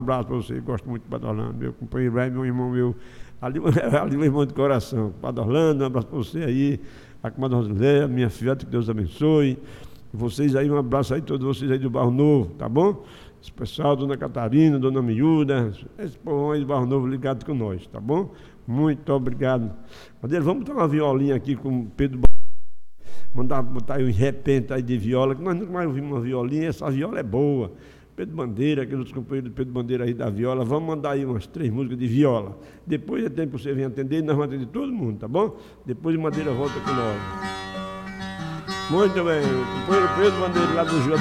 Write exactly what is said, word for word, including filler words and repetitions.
Um abraço para você, gosto muito de Padre Orlando, meu companheiro, meu irmão meu, ali, ali meu irmão de coração. Padre Orlando, um abraço para você aí, a comadre Rosilé, minha filha, que Deus abençoe. Vocês aí, um abraço aí, todos vocês aí do Barro Novo, tá bom? Esse pessoal, Dona Catarina, Dona Miúda, esse povo aí do Barro Novo ligado com nós, tá bom? Muito obrigado. Madeira, vamos botar uma violinha aqui com o Pedro. Mandar botar aí um repente aí de viola, que nós nunca mais ouvimos uma violinha, essa viola é boa. Pedro Bandeira, aqueles outros companheiros do Pedro Bandeira aí da viola, vamos mandar aí umas três músicas de viola. Depois é tempo que você vir atender e nós vamos atender todo mundo, tá bom? Depois o Madeira volta com nós. Muito bem, o companheiro Pedro Bandeira lá do Júlio.